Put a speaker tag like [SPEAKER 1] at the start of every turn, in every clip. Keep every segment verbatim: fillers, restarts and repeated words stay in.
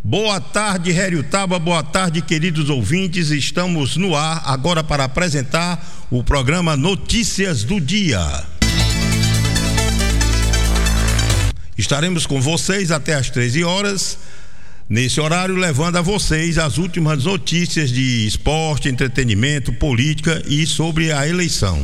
[SPEAKER 1] Boa tarde, Heriotaba, boa tarde, queridos ouvintes. Estamos no ar agora para apresentar o programa Notícias do Dia. Estaremos com vocês até às treze horas, nesse horário, levando a vocês as últimas notícias de esporte, entretenimento, política e sobre a eleição.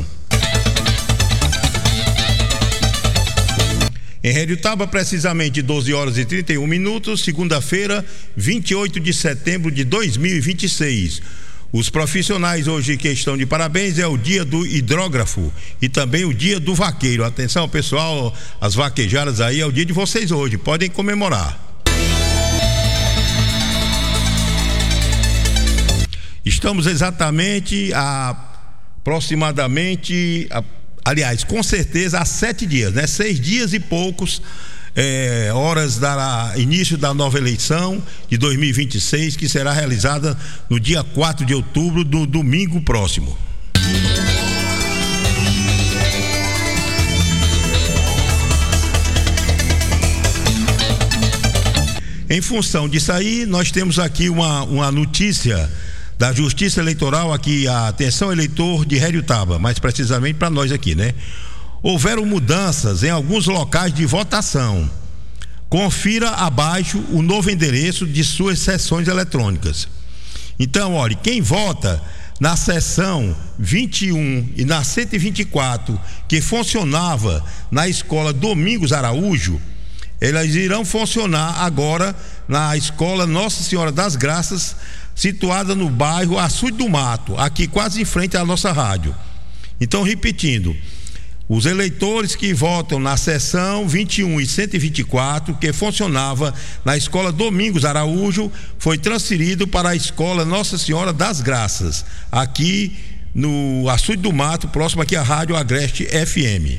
[SPEAKER 1] Em Heriotaba, precisamente doze horas e trinta e um minutos, segunda-feira, vinte e oito de setembro de dois mil e vinte e seis. Os profissionais hoje que estão de parabéns é o dia do hidrógrafo e também o dia do vaqueiro. Atenção, pessoal, as vaquejadas aí, é o dia de vocês hoje, podem comemorar. Estamos exatamente a aproximadamente a Aliás, com certeza há sete dias, né? Seis dias e poucos é, horas da início da nova eleição de dois mil e vinte e seis, que será realizada no dia quatro de outubro, do domingo próximo. Em função disso aí, nós temos aqui uma, uma notícia da Justiça Eleitoral aqui, a atenção eleitor de Heriotaba, mais precisamente para nós aqui, né? Houveram mudanças em alguns locais de votação. Confira abaixo o novo endereço de suas sessões eletrônicas. Então, olha, quem vota na seção vinte e um e na cento e vinte e quatro, que funcionava na escola Domingos Araújo, elas irão funcionar agora na escola Nossa Senhora das Graças, situada no bairro Açude do Mato, aqui quase em frente à nossa rádio. Então, repetindo, os eleitores que votam na seção vinte e um e cento e vinte e quatro, que funcionava na escola Domingos Araújo, foi transferido para a escola Nossa Senhora das Graças, aqui no Açude do Mato, próximo aqui à rádio Agreste F M.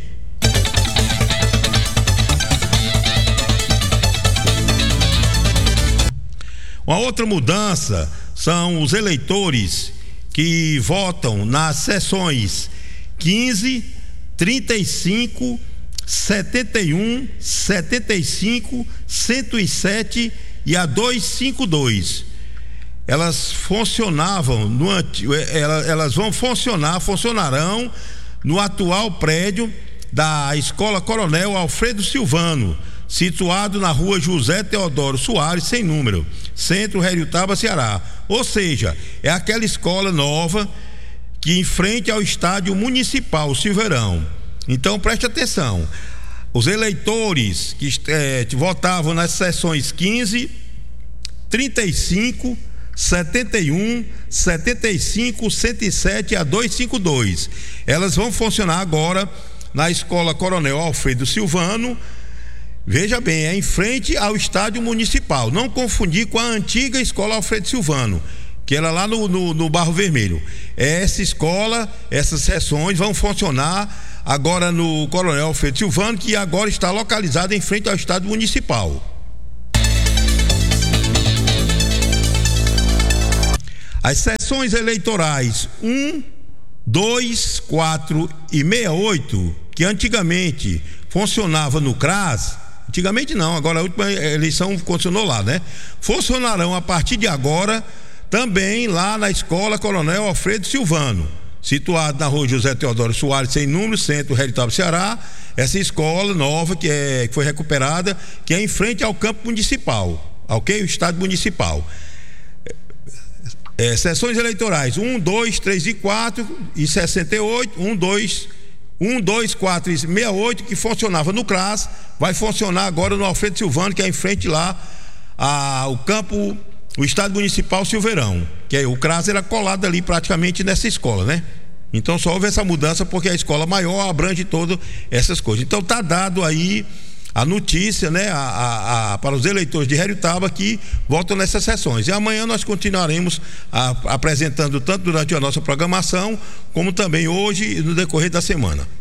[SPEAKER 1] Uma outra mudança são os eleitores que votam nas seções quinze, trinta e cinco, setenta e um, setenta e cinco, cento e sete e a duzentos e cinquenta e dois. Elas funcionavam no elas vão funcionar, funcionarão no atual prédio da Escola Coronel Alfredo Silvano, situado na rua José Teodoro Soares, sem número, Centro Heriotaba, Ceará. Ou seja, é aquela escola nova que em frente ao estádio municipal Silveirão. Então preste atenção, os eleitores que é, votavam nas sessões quinze, trinta e cinco, setenta e um, setenta e cinco, cento e sete e a duzentos e cinquenta e dois, elas vão funcionar agora na Escola Coronel Alfredo Silvano. Veja bem, é em frente ao estádio municipal, não confundir com a antiga escola Alfredo Silvano, que era lá no, no, no Barro Vermelho. Essa escola, essas sessões vão funcionar agora no Coronel Alfredo Silvano, que agora está localizado em frente ao estádio municipal. As sessões eleitorais um, dois, quatro e sessenta e oito, que antigamente funcionava no CRAS, antigamente não, agora a última eleição funcionou lá, né? Funcionarão a partir de agora também lá na Escola Coronel Alfredo Silvano, situado na rua José Teodoro Soares, sem número, Centro Heriotaba, Ceará. Essa escola nova que, é, que foi recuperada, que é em frente ao campo municipal, ok? O estádio municipal. É, sessões eleitorais um, dois, três e quatro e sessenta e oito, um, dois, um, dois, quatro e sessenta e oito, que funcionava no CRAS, vai funcionar agora no Alfredo Silvano, que é em frente lá ao campo, o estádio municipal Silveirão, que é, o CRAS era colado ali praticamente nessa escola, né? Então só houve essa mudança porque a escola maior abrange todas essas coisas. Então tá dado aí a notícia, né, a, a, a, para os eleitores de Heriotaba que votam nessas sessões. E amanhã nós continuaremos a, apresentando tanto durante a nossa programação, como também hoje e no decorrer da semana.